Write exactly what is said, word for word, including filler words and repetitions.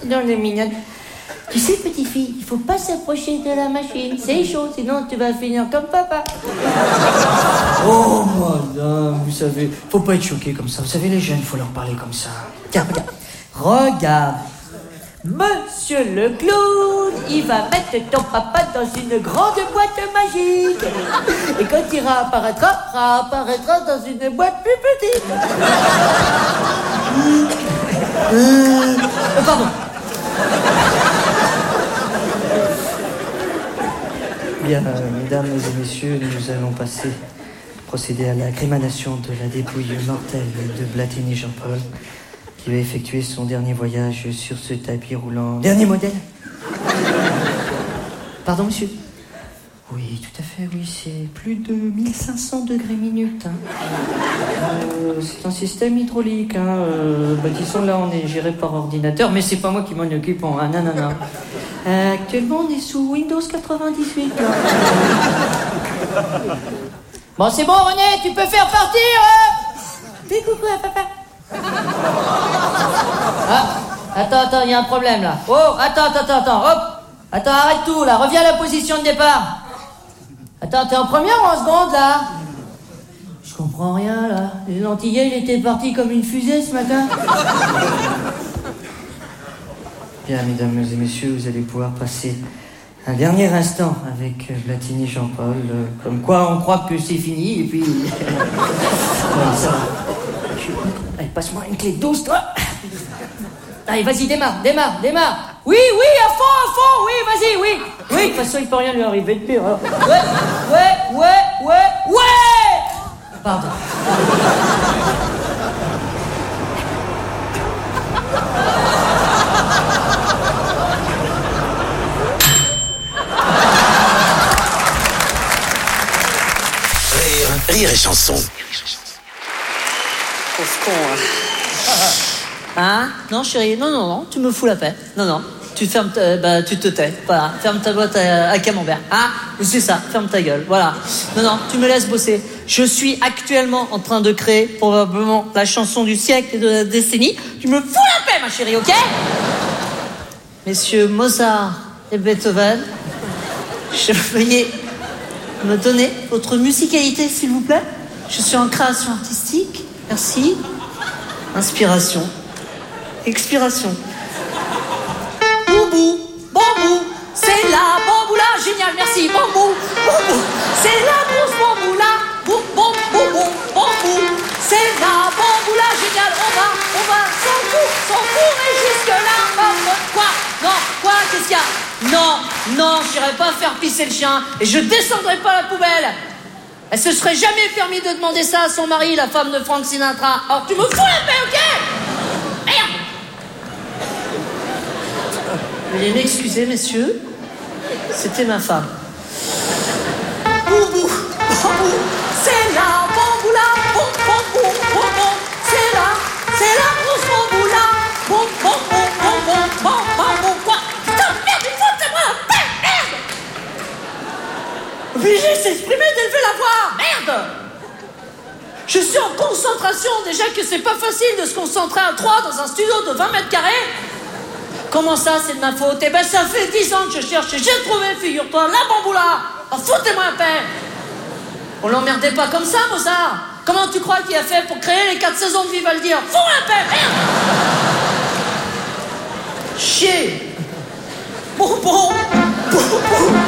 Non, elle est mignonne. Tu sais, petite fille, il faut pas s'approcher de la machine. C'est chaud, sinon tu vas finir comme papa. Oh, madame, vous savez, faut pas être choqué comme ça. Vous savez, les jeunes, faut leur parler comme ça. Tiens, regarde. Regarde. Monsieur le clown, il va mettre ton papa dans une grande boîte magique. Et quand il réapparaîtra, réapparaîtra dans une boîte plus petite. Euh, pardon. Bien, euh, mesdames et messieurs, nous allons passer, procéder à la crémation de la dépouille mortelle de Blatini Jean-Paul, qui va effectuer son dernier voyage sur ce tapis roulant. Dernier modèle. Pardon, monsieur? Oui, tout à fait, oui, c'est plus de mille cinq cents degrés minutes. Hein. Euh, c'est un système hydraulique. Hein. Euh, bah, disons, là, on est géré par ordinateur, mais c'est pas moi qui m'en occupe. Hein. Non, non, non. Euh, actuellement, on est sous Windows quatre-vingt-dix-huit. Là. Bon, c'est bon, René, tu peux faire partir. Euh... Fais coucou à papa. Ah, attends, attends, il y a un problème là. Oh, attends, attends, attends, hop. Attends, arrête tout là, reviens à la position de départ. Attends, t'es en première ou en seconde là? Je comprends rien là. Les Antillais, il était parti comme une fusée ce matin. Bien, mesdames et messieurs, vous allez pouvoir passer un dernier instant avec Blatini Jean-Paul. Euh, comme quoi, on croit que c'est fini et puis. Ouais, ça va. Allez, passe-moi une clé douce, toi. Allez, vas-y, démarre, démarre, démarre. Oui, oui, à fond, à fond, oui, vas-y, oui. Oui, de toute façon, il peut rien lui arriver de pire. Alors. Ouais, ouais, ouais, ouais, ouais. Pardon. Rire, rire et chanson. Pauvre con, hein. Hein? Non, chérie, non, non, non, tu me fous la paix. Non, non, tu fermes ta, bah, tu te tais, voilà. Ferme ta boîte à, à camembert, hein? C'est ça, ferme ta gueule, voilà. Non, non, tu me laisses bosser. Je suis actuellement en train de créer probablement la chanson du siècle et de la décennie. Tu me fous la paix, ma chérie, ok? Messieurs Mozart et Beethoven, je veuillez me donner votre musicalité, s'il vous plaît. Je suis en création artistique. Merci. Inspiration. Expiration. Boubou, bambou, c'est la bambou là. Génial, merci. Bambou, bambou, c'est la grosse bambou là. Bou, bou, bou, bou, bambou, c'est la bambou là. Génial, on va, on va s'en fout, s'en fourrer jusque là. Hop, quoi? Non, quoi? Qu'est-ce qu'il y a? Non, non, j'irai pas faire pisser le chien et je descendrai pas la poubelle. Elle se serait jamais permis de demander ça à son mari, la femme de Frank Sinatra. Alors tu me fous la paix, ok? Merde! Veuillez m'excuser, messieurs. C'était ma femme. Boubou, bambou, c'est la bambou là. Bon, bambou, bambou, c'est la, c'est la grosse bambou là. Bon, bambou, bambou, bambou, bambou, quoi? Putain, merde, il faut que moi la paix, merde! Obligé de s'exprimer, d'élever la voix, merde! Je suis en concentration, déjà que c'est pas facile de se concentrer à trois dans un studio de vingt mètres carrés. Comment ça, c'est de ma faute? Eh ben, ça fait dix ans que je cherche et j'ai trouvé, figure-toi, la bamboula. Oh, foutez-moi la paix. On l'emmerdait pas comme ça, Mozart. Comment tu crois qu'il a fait pour créer les quatre saisons de Vivaldi? Fous la paix, merde. Chier. Bon, bon, bon, bon.